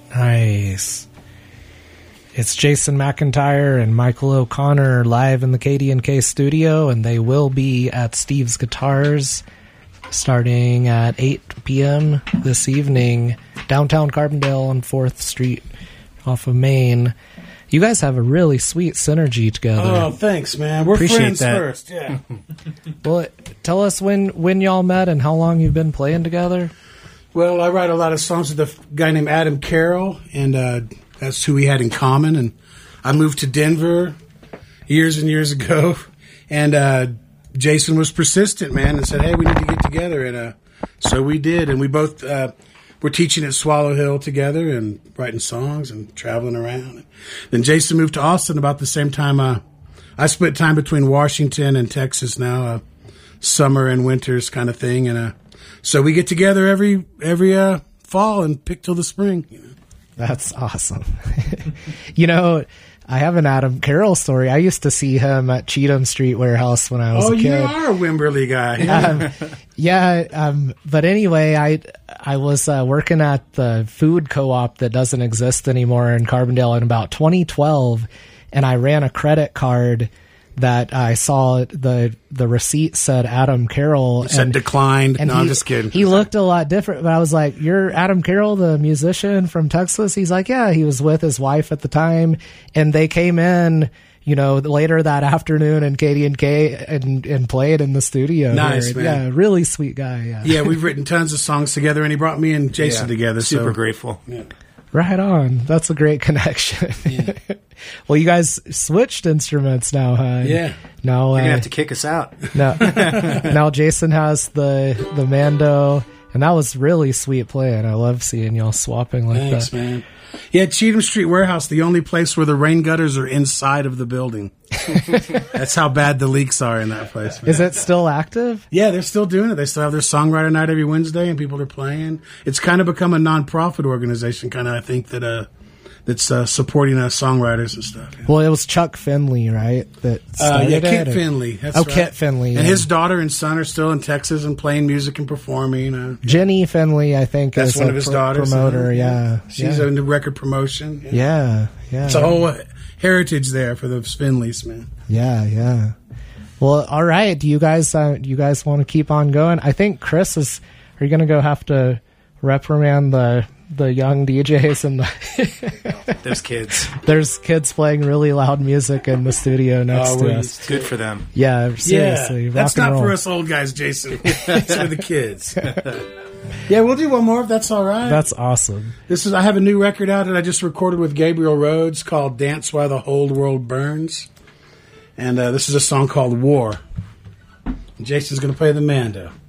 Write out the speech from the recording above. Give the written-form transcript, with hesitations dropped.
Nice. It's Jason McIntyre and Michael O'Connor live in the KD&K studio, and they will be at Steve's Guitars starting at 8 p.m. this evening, downtown Carbondale on 4th Street off of Main. You guys have a really sweet synergy together. Oh, thanks, man. We're Appreciate friends that. first. Yeah. Well, tell us when y'all met and how long you've been playing together. Well, I write a lot of songs with a guy named Adam Carroll, and that's who we had in common. And I moved to Denver years and years ago, and Jason was persistent, man, and said, hey, we need to get together. And so we did, and we both were teaching at Swallow Hill together and writing songs and traveling around. Then Jason moved to Austin about the same time. I split time between Washington and Texas now, summer and winters kind of thing. And so we get together every fall and pick till the spring. You know? That's awesome. I have an Adam Carroll story. I used to see him at Cheatham Street Warehouse when I was a kid. Oh, you are a Wimberley guy. But anyway, I was working at the food co-op that doesn't exist anymore in Carbondale in about 2012, and I ran a credit card that I saw the receipt said Adam Carroll. It said declined. No, I'm just kidding. He looked a lot different, but I was like, you're Adam Carroll, the musician from Texas? He's like, yeah, he was with his wife at the time, and they came in, later that afternoon in KD&K and played in the studio. Nice, man. Yeah, really sweet guy. Yeah, we've written tons of songs together, and he brought me and Jason together. Super grateful. Yeah. Right on. That's a great connection. Yeah. Well, you guys switched instruments now, huh? Yeah. Now You're going to have to kick us out. Now Jason has the Mando, and that was really sweet playing. I love seeing y'all swapping like Thanks, that. man. Yeah, Cheatham Street Warehouse, the only place where the rain gutters are inside of the building. That's how bad the leaks are in that place, man. Is it still active? Yeah, they're still doing it. They still have their songwriter night every Wednesday, and people are playing. It's kind of become a non-profit organization, kind of, I think, that's supporting songwriters and stuff. Yeah. Well, it was Chuck Finley, right? That started Kit it, Finley. That's right. Kit Finley. And his daughter and son are still in Texas and playing music and performing. Jenny Finley, I think, that's is one of his daughters. Promoter, yeah. She's in the record promotion. Yeah. It's a whole heritage there for the Finleys, man. Yeah. Well, all right. Do you guys want to keep on going? I think Chris are you going to go have to reprimand the young DJs and those kids. There's kids playing really loud music in the studio next to us. Good for them. Yeah, seriously. Yeah, that's not for us old guys, Jason. It's for the kids. Yeah, we'll do one more if that's all right. That's awesome. I have a new record out that I just recorded with Gabriel Rhodes called Dance While the Whole World Burns. And this is a song called War. And Jason's going to play the Mando.